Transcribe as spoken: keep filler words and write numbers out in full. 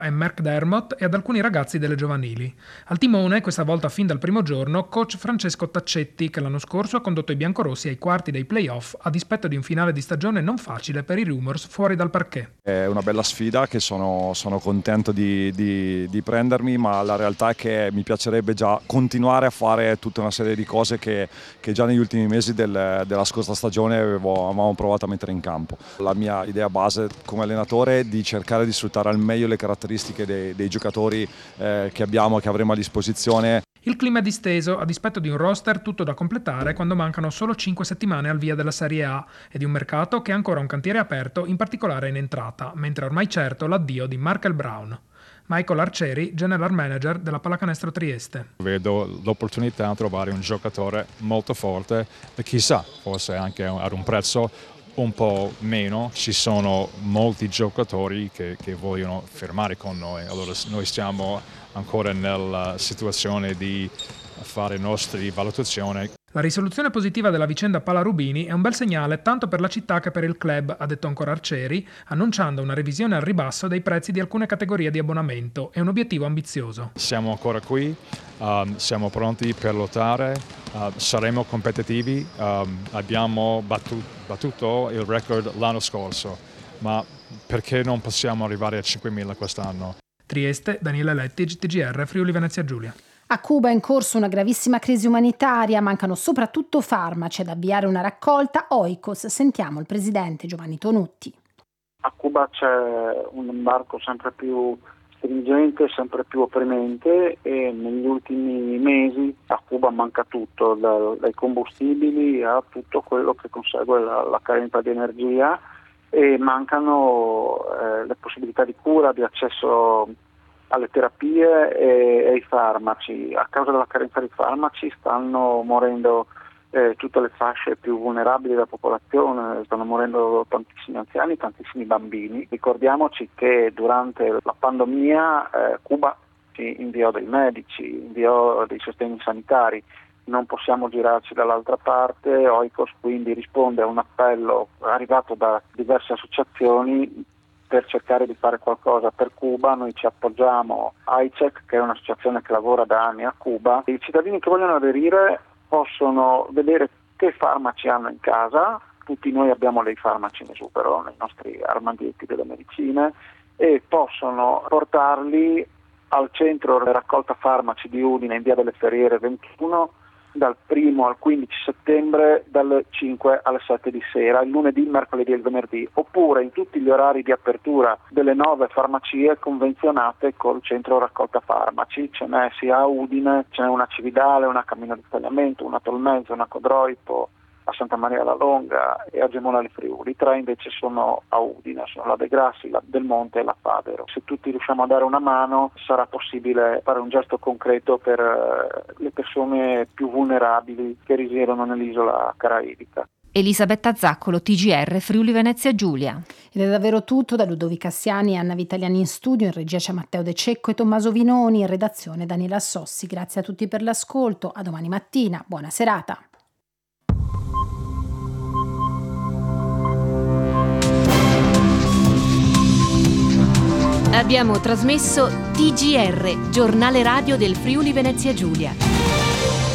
e McDermott e ad alcuni ragazzi delle giovanili. Al timone, questa volta fin dal primo giorno, coach Francesco Taccetti, che l'anno scorso ha condotto i biancorossi ai quarti dei play-off a dispetto di un finale di stagione non facile per i Rumors fuori dal parquet. È una bella sfida che sono, sono contento di, di, di prendermi, ma la realtà è che mi piacerebbe già continuare a fare tutta una serie di cose che, che già negli ultimi mesi del, della scorsa stagione avevo, avevamo provato a mettere in campo. La mia idea base come allenatore è di cercare di sfruttare al meglio le caratteristiche Dei, dei giocatori eh, che abbiamo e che avremo a disposizione. Il clima è disteso a dispetto di un roster tutto da completare quando mancano solo cinque settimane al via della Serie A e di un mercato che ha ancora un cantiere aperto, in particolare in entrata, mentre è ormai certo l'addio di Markel Brown. Michael Arcieri, general manager della Pallacanestro Trieste. Vedo l'opportunità di trovare un giocatore molto forte e chissà, forse anche ad un prezzo un po' meno. Ci sono molti giocatori che, che vogliono firmare con noi, allora noi stiamo ancora nella situazione di fare le nostre valutazioni. La risoluzione positiva della vicenda Pala Rubini è un bel segnale tanto per la città che per il club, ha detto ancora Arcieri, annunciando una revisione al ribasso dei prezzi di alcune categorie di abbonamento e un obiettivo ambizioso. Siamo ancora qui, um, siamo pronti per lottare, uh, saremo competitivi, um, abbiamo battuto, battuto il record l'anno scorso, ma perché non possiamo arrivare a cinquemila quest'anno? Trieste, Daniele Lettig, T G R, Friuli Venezia Giulia. A Cuba è in corso una gravissima crisi umanitaria, mancano soprattutto farmaci ad avviare una raccolta. Oikos, sentiamo il presidente Giovanni Tonutti. A Cuba c'è un embargo sempre più stringente, sempre più opprimente e negli ultimi mesi a Cuba manca tutto, dai combustibili a tutto quello che consegue la, la carenza di energia e mancano eh, le possibilità di cura, di accesso alle terapie e ai farmaci. A causa della carenza di farmaci stanno morendo eh, tutte le fasce più vulnerabili della popolazione, stanno morendo tantissimi anziani, tantissimi bambini. Ricordiamoci che durante la pandemia eh, Cuba ci inviò dei medici, inviò dei sostegni sanitari. Non possiamo girarci dall'altra parte. Oikos quindi risponde a un appello arrivato da diverse associazioni per cercare di fare qualcosa per Cuba. Noi ci appoggiamo a I C E C, che è un'associazione che lavora da anni a Cuba. I cittadini che vogliono aderire possono vedere che farmaci hanno in casa. Tutti noi abbiamo dei farmaci in esubero nei nostri armadietti delle medicine e possono portarli al centro raccolta farmaci di Udine in via delle Ferriere ventuno dal primo al quindici settembre dalle cinque alle sette di sera, il lunedì, il mercoledì e il venerdì, oppure in tutti gli orari di apertura delle nove farmacie convenzionate col centro raccolta farmaci. Ce n'è sia a Udine, ce n'è una a Cividale, una a Cammino di Tagliamento, una a Tolmezzo, una a Codroipo, a Santa Maria la Longa e a Gemona di Friuli. Tre invece sono a Udine, sono la De Grassi, la Del Monte e la Fabero. Se tutti riusciamo a dare una mano sarà possibile fare un gesto concreto per le persone più vulnerabili che risiedono nell'isola caraibica. Elisabetta Zaccolo, T G R, Friuli Venezia Giulia. Ed è davvero tutto da Ludovica Cassiani e Anna Vitaliani in studio, in regia c'è Matteo De Cecco e Tommaso Vinoni, in redazione Daniela Sossi. Grazie a tutti per l'ascolto, a domani mattina, buona serata. Abbiamo trasmesso T G R, giornale radio del Friuli Venezia Giulia.